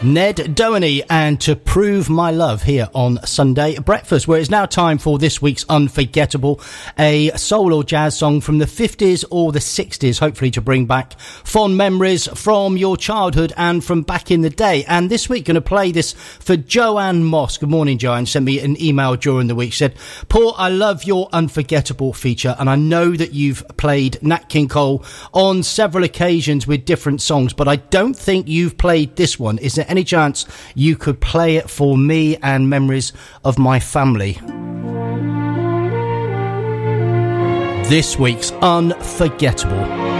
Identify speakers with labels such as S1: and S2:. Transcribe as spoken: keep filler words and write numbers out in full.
S1: Ned Doherty and To Prove My Love here on Sunday Breakfast, where it's now time for this week's Unforgettable, a soul or jazz song from the fifties or the sixties, hopefully to bring back fond memories from your childhood and from back in the day. And this week, going to play this for Joanne Moss. Good morning, Joanne. Sent me an email during the week. She said, Paul, I love your Unforgettable feature, and I know that you've played Nat King Cole on several occasions with different songs, but I don't think you've played this one. Is there any chance you could play it for me and memories of my family? This week's Unforgettable.